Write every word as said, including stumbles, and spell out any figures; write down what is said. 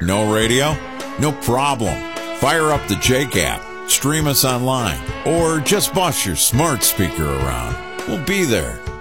No radio? No problem. Fire up the Jake app, stream us online, or just boss your smart speaker around. We'll be there.